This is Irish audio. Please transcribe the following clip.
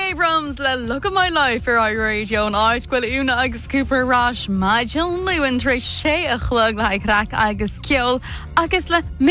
Abrams le Look at My Life ar Radio an áid gfuil úna agus Cooper Ross, Maid Jill Lewin, Trish sé a chlog le ag rac agus ceol agus le